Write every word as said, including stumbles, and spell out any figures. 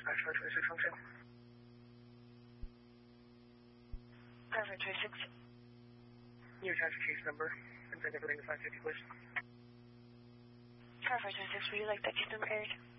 dispatch five twenty-six function. five twenty-six. You attach a case number and send everything to five fifty, please. five twenty-six, would you like that case number aired?